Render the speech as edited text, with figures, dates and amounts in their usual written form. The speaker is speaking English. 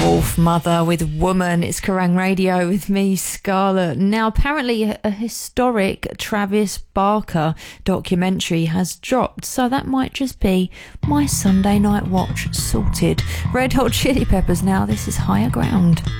Wolf Mother with Woman. It's Kerrang Radio with me, Scarlett. Now, apparently a historic Travis Barker documentary has dropped, so that might just be my Sunday night watch sorted. Red Hot Chili Peppers now. This is Higher Ground.